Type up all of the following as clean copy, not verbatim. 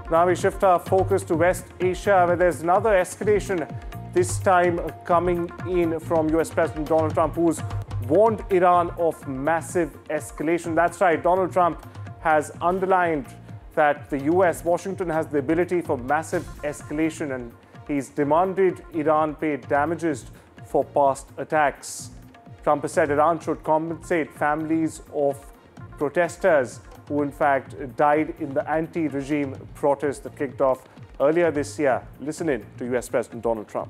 Now we shift our focus to West Asia, where there's another escalation, this time coming in from US President Donald Trump, who's warned Iran of massive escalation. That's right, Donald Trump has underlined that the US, Washington, has the ability for massive escalation, and he's demanded Iran pay damages for past attacks. Trump has said Iran should compensate families of protesters who in fact died in the anti-regime protests that kicked off earlier this year. Listen in to US President Donald Trump.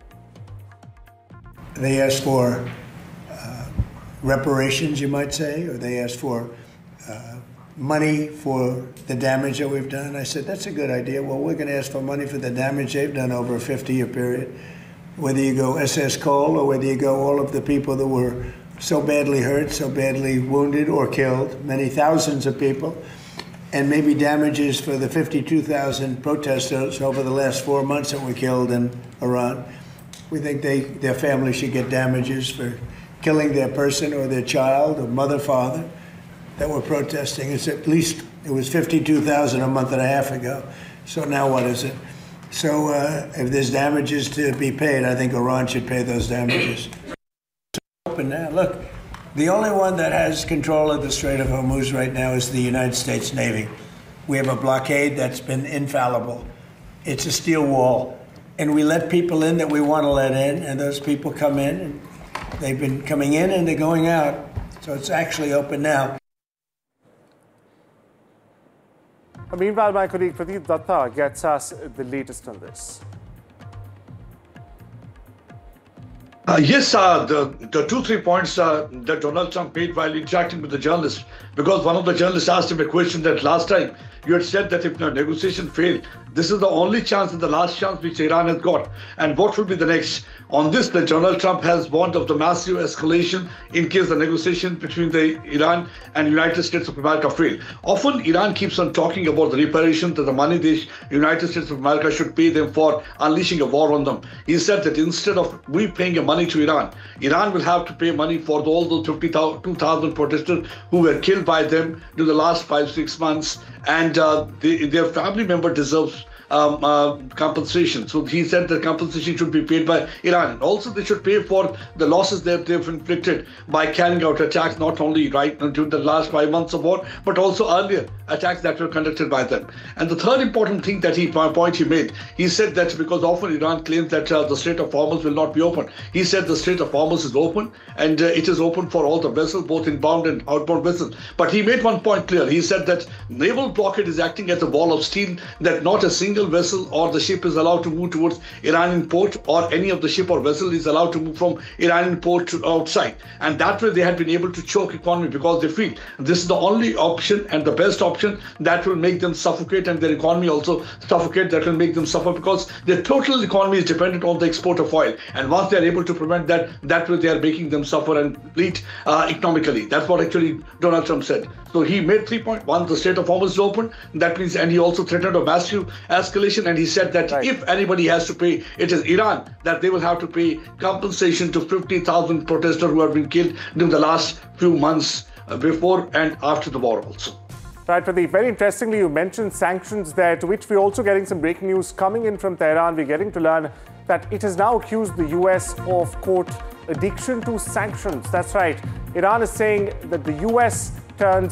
They asked for reparations, you might say, or they asked for money for the damage that we've done. I said, that's a good idea. Well, we're going to ask for money for the damage they've done over a 50-year period. Whether you go SS Cole or whether you go all of the people that were so badly hurt, so badly wounded or killed, many thousands of people, and maybe damages for the 52,000 protesters over the last 4 months that were killed in Iran. We think their family should get damages for killing their person or their child or mother, father that were protesting. It's at least, it was 52,000 a month and a half ago. So now what is it? So if there's damages to be paid, I think Iran should pay those damages. Open now. Look, the only one that has control of the Strait of Hormuz right now is the United States Navy. We have a blockade that's been infallible. It's a steel wall. And we let people in that we want to let in, and those people come in, and they've been coming in and they're going out. So it's actually open now. Meanwhile, my colleague Pradeep Datta gets us the latest on this. Yes, the 2-3 points that Donald Trump made while interacting with the journalists, because one of the journalists asked him a question that last time you had said that if the negotiation failed, this is the only chance and the last chance which Iran has got. And what will be the next? On this, that Donald Trump has warned of the massive escalation in case the negotiation between the Iran and United States of America fail. Often, Iran keeps on talking about the reparations that the money the United States of America should pay them for unleashing a war on them. He said that instead of we paying money to Iran, Iran will have to pay money for all those 52,000 protesters who were killed by them in the last 5-6 months, and their family member deserves compensation. So he said the compensation should be paid by Iran. And also they should pay for the losses that they've inflicted by carrying out attacks, not only right until the last 5 months of war, but also earlier attacks that were conducted by them. And the third important thing that he made, he said that because often Iran claims that the Strait of Hormuz will not be open. He said the Strait of Hormuz is open, and it is open for all the vessels, both inbound and outbound vessels. But he made one point clear. He said that naval blockade is acting as a wall of steel, that not a single vessel or the ship is allowed to move towards Iranian port, or any of the ship or vessel is allowed to move from Iranian port to outside. And that way they had been able to choke economy, because they feel this is the only option and the best option that will make them suffocate, and their economy also suffocate, that will make them suffer, because their total economy is dependent on the export of oil. And once they are able to prevent that, that way they are making them suffer and bleed economically. That's what actually Donald Trump said. So he made 3 points. One, the Strait of Hormuz is open. That means, and he also threatened a massive escalation. And he said that if anybody has to pay, it is Iran, that they will have to pay compensation to 50,000 protesters who have been killed during the last few months before and after the war also. Right, Pradeep. Very interestingly, you mentioned sanctions there, to which we're also getting some breaking news coming in from Tehran. We're getting to learn that it has now accused the US of, quote, addiction to sanctions. That's right. Iran is saying that the US turns